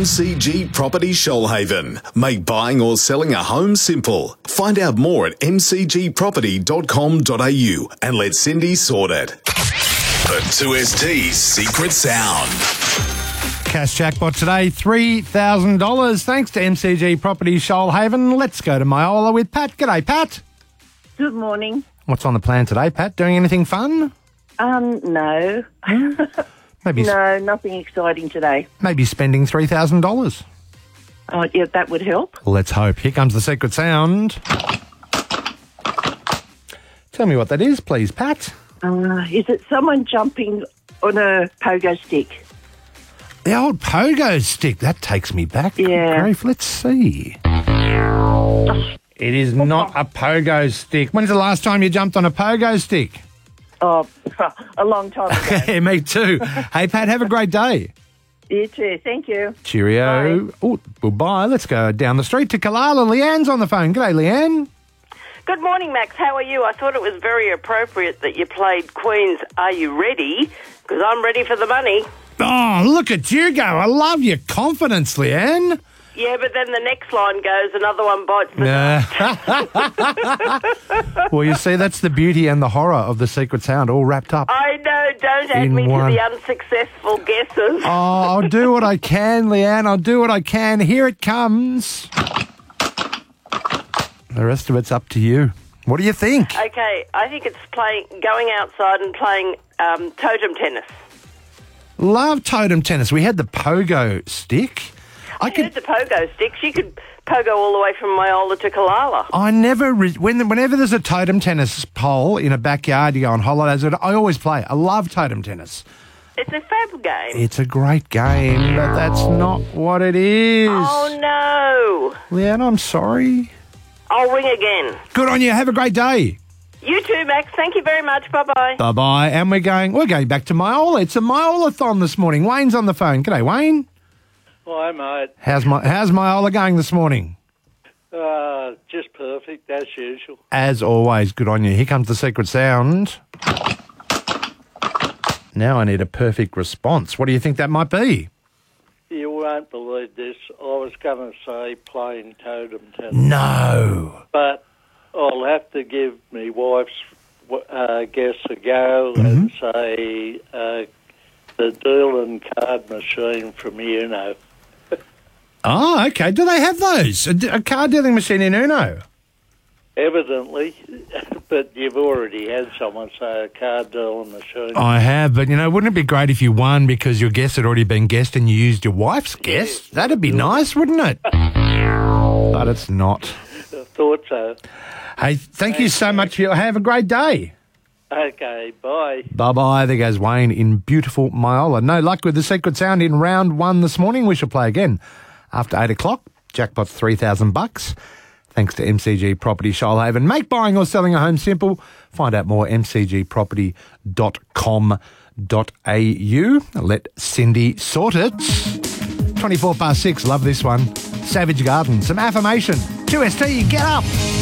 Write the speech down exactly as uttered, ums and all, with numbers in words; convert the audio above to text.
M C G Property Shoalhaven. Make buying or selling a home simple. Find out more at m c g property dot com dot a u and let Cindy sort it. The two S T's secret sound. Cash jackpot today, three thousand dollars. Thanks to M C G Property Shoalhaven. Let's go to Myola with Pat. G'day, Pat. Good morning. What's on the plan today, Pat? Doing anything fun? Um, no. Maybe no, nothing exciting today. maybe spending three thousand dollars. Oh, yeah, that would help. Let's hope. Here comes the secret sound. Tell me what that is, please, Pat. Uh, is it someone jumping on a pogo stick? The old pogo stick. That takes me back. Yeah. Grief, let's see. It is not a pogo stick. When's the last time you jumped on a pogo stick? Oh, a long time ago. Yeah, me too. Hey, Pat, have a great day. You too. Thank you. Cheerio. Oh, goodbye. Let's go down the street to Kalala. Leanne's on the phone. G'day, Leanne. Good morning, Max. How are you? I thought it was very appropriate that you played Queen's Are You Ready? Because I'm ready for the money. Oh, look at you go. I love your confidence, Leanne. Yeah, but then the next line goes, another one bites the Uh, well, you see, that's the beauty and the horror of the secret sound all wrapped up. I know, don't add In me one. to the unsuccessful guesses. Oh, I'll do what I can, Leanne. I'll do what I can. Here it comes. The rest of it's up to you. What do you think? Okay, I think it's playing, going outside and playing um, totem tennis. Love totem tennis. We had the pogo stick. I, I heard the pogo sticks. You could pogo all the way from Myola to Kalala. I never, re- when, whenever there's a totem tennis pole in a backyard, you go on holidays, I always play. I love totem tennis. It's a fab game. It's a great game, but that's not what it is. Oh, no. Leanne, I'm sorry. I'll ring again. Good on you. Have a great day. You too, Max. Thank you very much. Bye-bye. Bye-bye. And we're going, we're going back to Myola. It's a Myola-thon this morning. Wayne's on the phone. G'day, Wayne. Hi, mate. How's my how's Myola going this morning? Uh, just perfect, as usual. As always, good on you. Here comes the secret sound. Now I need a perfect response. What do you think that might be? You won't believe this. I was going to say playing totem tennis. No. But I'll have to give me wife's uh, guess a go Mm-hmm. and say uh, the deal and card machine from Uno. Oh, okay. Do they have those? A, a card dealing machine in Uno? Evidently, but you've already had someone say a card dealing machine. I have, but, you know, wouldn't it be great if you won because your guess had already been guessed and you used your wife's guess? That'd be nice, wouldn't it? But it's not. I thought so. Hey, thank you so much. Have a great day. Okay, bye. Bye-bye. There goes Wayne in beautiful Myola. No luck with the secret sound in round one this morning. We shall play again after eight o'clock. Jackpot's three thousand bucks. Thanks to M C G Property Shoalhaven. Make buying or selling a home simple. Find out more, m c g property dot com dot a u. Let Cindy sort it. twenty-four past six. Love this one. Savage Garden. Some affirmation. two S T, get up.